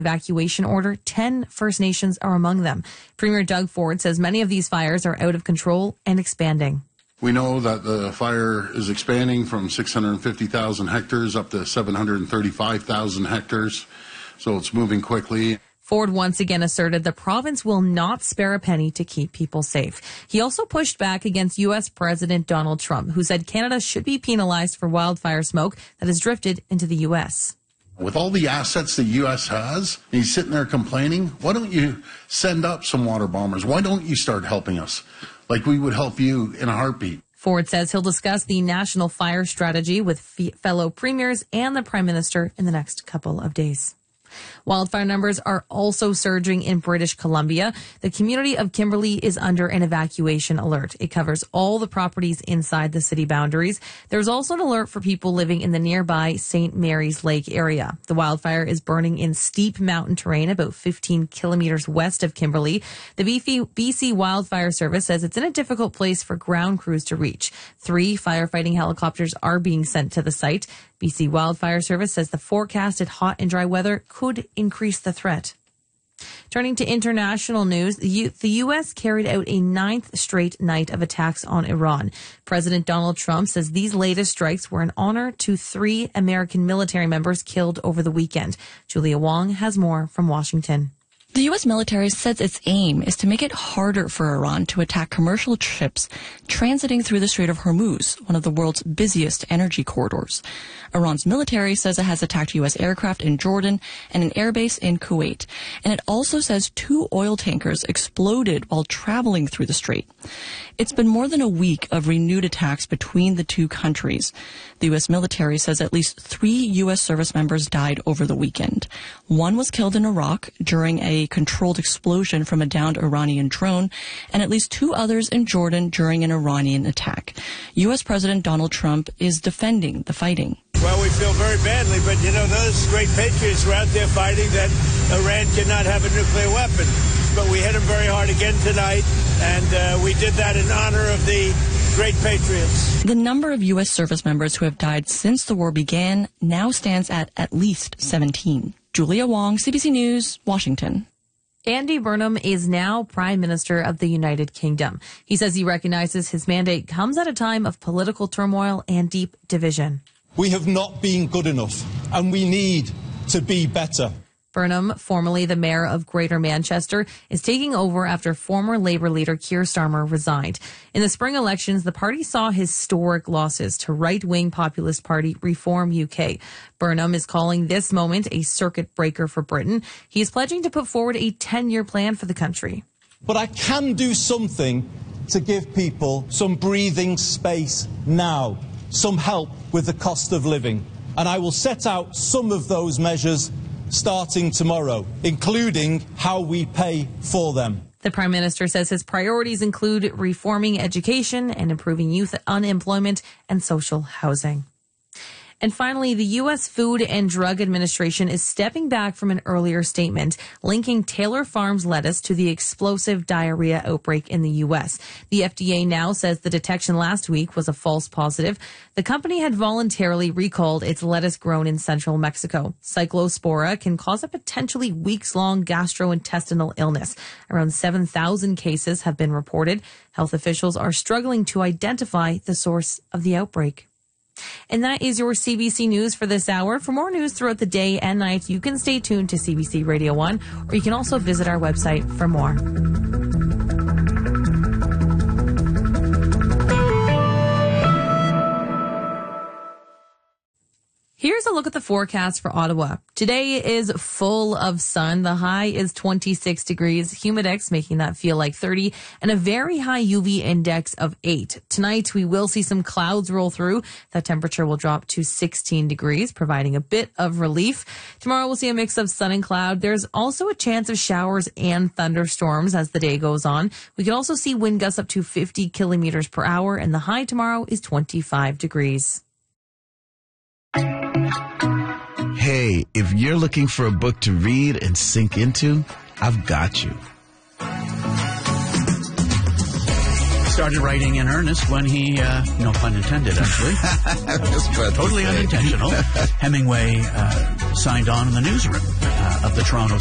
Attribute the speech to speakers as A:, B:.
A: evacuation order. 10 First Nations are among them. Premier Doug Ford says many of these fires are out of control and expanding.
B: We know that the fire is expanding from 650,000 hectares up to 735,000 hectares, so it's moving quickly.
A: Ford once again asserted the province will not spare a penny to keep people safe. He also pushed back against U.S. President Donald Trump, who said Canada should be penalized for wildfire smoke that has drifted into the U.S.
B: With all the assets the U.S. has, and he's sitting there complaining, why don't you send up some water bombers? Why don't you start helping us like we would help you in a heartbeat?
A: Ford says he'll discuss the national fire strategy with fellow premiers and the Prime Minister in the next couple of days. Wildfire numbers are also surging in British Columbia. The community of Kimberley is under an evacuation alert. It covers all the properties inside the city boundaries. There's also an alert for people living in the nearby St. Mary's Lake area. The wildfire is burning in steep mountain terrain about 15 kilometers west of Kimberley. The BC Wildfire Service says it's in a difficult place for ground crews to reach. 3 firefighting helicopters are being sent to the site. BC Wildfire Service says the forecasted hot and dry weather could increase the threat. Turning to international news, the U.S. carried out a 9th straight night of attacks on Iran. President Donald Trump says these latest strikes were an honor to 3 American military members killed over the weekend. Julia Wong has more from Washington.
C: The U.S. military says its aim is to make it harder for Iran to attack commercial ships transiting through the Strait of Hormuz, one of the world's busiest energy corridors. Iran's military says it has attacked U.S. aircraft in Jordan and an airbase in Kuwait. And it also says 2 oil tankers exploded while traveling through the strait. It's been more than a week of renewed attacks between the 2 countries. The U.S. military says at least 3 U.S. service members died over the weekend. 1 was killed in Iraq during a controlled explosion from a downed Iranian drone, and at least 2 others in Jordan during an Iranian attack. U.S. President Donald Trump is defending the fighting.
D: Well, we feel very badly, but, those great patriots were out there fighting that Iran cannot have a nuclear weapon. But we hit them very hard again tonight, and we did that in honor of the great patriots.
C: The number of U.S. service members who have died since the war began now stands at least 17. Julia Wong, CBC News, Washington.
A: Andy Burnham is now Prime Minister of the United Kingdom. He says he recognizes his mandate comes at a time of political turmoil and deep division.
E: We have not been good enough, and we need to be better.
A: Burnham, formerly the mayor of Greater Manchester, is taking over after former Labour leader Keir Starmer resigned. In the spring elections, the party saw historic losses to right-wing populist party Reform UK. Burnham is calling this moment a circuit breaker for Britain. He is pledging to put forward a 10-year plan for the country.
E: But I can do something to give people some breathing space now, some help with the cost of living. And I will set out some of those measures starting tomorrow, including how we pay for them.
A: The Prime Minister says his priorities include reforming education and improving youth unemployment and social housing. And finally, the U.S. Food and Drug Administration is stepping back from an earlier statement linking Taylor Farms lettuce to the explosive diarrhea outbreak in the U.S. The FDA now says the detection last week was a false positive. The company had voluntarily recalled its lettuce grown in central Mexico. Cyclospora can cause a potentially weeks-long gastrointestinal illness. Around 7,000 cases have been reported. Health officials are struggling to identify the source of the outbreak. And that is your CBC News for this hour. For more news throughout the day and night, you can stay tuned to CBC Radio 1, or you can also visit our website for more. Here's a look at the forecast for Ottawa. Today is full of sun. The high is 26 degrees, humidex making that feel like 30, and a very high UV index of 8. Tonight, we will see some clouds roll through. That temperature will drop to 16 degrees, providing a bit of relief. Tomorrow, we'll see a mix of sun and cloud. There's also a chance of showers and thunderstorms as the day goes on. We could also see wind gusts up to 50 kilometers per hour, and the high tomorrow is 25 degrees.
F: Hey, if you're looking for a book to read and sink into, I've got you.
G: Started writing in earnest when he, no pun intended, actually.
F: Totally
G: unintentional. Hemingway signed on in the newsroom of the Toronto